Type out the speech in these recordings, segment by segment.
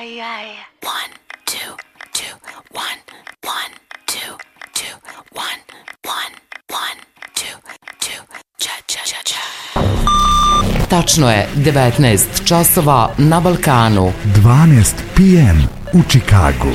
One, two, two, one, one, two, two, one, one, one, two, two, cha, cha, cha, cha. Tačno je 19 časova na Balkanu. 12 p.m. u Čikagu.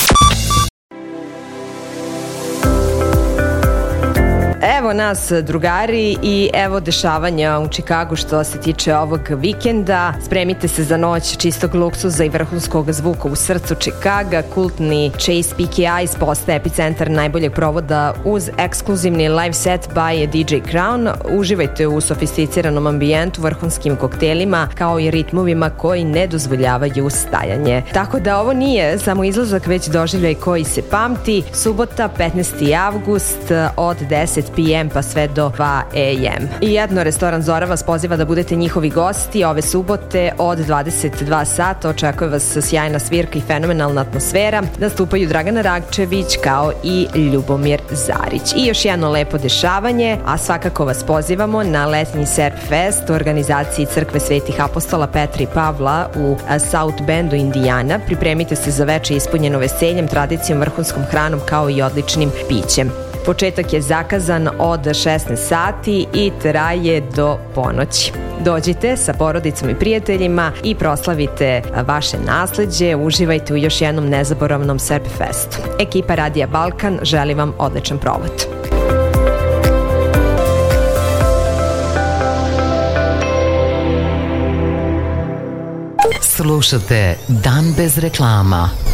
Evo nas, drugari, i evo dešavanja u Čikagu što se tiče ovog vikenda. Spremite se za noć čistog luksuza i vrhunskog zvuka u srcu Čikaga. Kultni Chase Peaky Eyes postaje epicentar najboljeg provoda uz ekskluzivni live set by DJ Crown. Uživajte u sofisticiranom ambijentu, vrhunskim koktelima, kao i ritmovima koji ne dozvoljavaju stajanje. Tako da ovo nije samo izlazak, već doživljaj koji se pamti. Subota, 15. avgust od 10 p.m. pa sve do 2 a.m. I jedno, restoran Zora vas poziva da budete njihovi gosti ove subote od 22 sata. Očekuje vas sjajna svirka i fenomenalna atmosfera. Nastupaju Dragana Ragčević kao i Ljubomir Zarić. I još jedno lepo dešavanje, a svakako vas pozivamo na letnji Serp Fest u organizaciji Crkve Svetih Apostola Petra i Pavla u South Bendu, Indijana. Pripremite se za veče ispunjeno veseljem, tradicijom, vrhunskom hranom kao i odličnim pićem. Početak je zakazan od 16 sati i traje do ponoći. Dođite sa porodicom i prijateljima i proslavite vaše nasleđe, uživajte u još jednom nezaboravnom Serp Festu. Ekipa Radija Balkan želi vam odličan provod. Slušate Dan bez reklama.